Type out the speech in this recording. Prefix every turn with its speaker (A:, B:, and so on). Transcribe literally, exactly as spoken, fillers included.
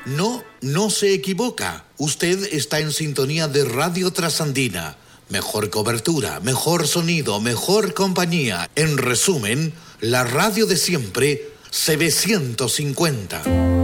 A: No, no se equivoca. Usted está en sintonía de Radio Trasandina. Mejor cobertura, mejor sonido, mejor compañía. En resumen, la radio de siempre, C B ciento cincuenta.